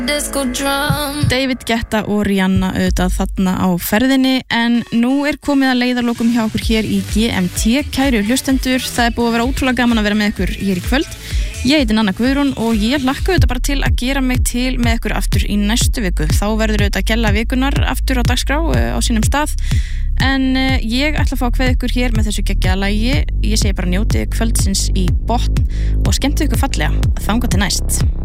David Guetta og Rihanna auðvitað þarna á ferðinni en nú komið að leiðarlokum hjá okkur hér í GMT. Kæru hlustendur, það búið að vera ótrúlega gaman að vera með ykkur hér í kvöld. Ég heiti Nanna Guðrún og ég hlakka auðvitað bara til að gera mig til með ykkur aftur í næstu viku. Þá verður auðvitað gella vikunar aftur á dagskrá á sínum stað. En ég ætla að fá að kveðja ykkur hér með þessu geggjaða lagi. Ég segi bara njótið kvöldsins í botn og skemmtið ykkur fallega. Þangað til næst.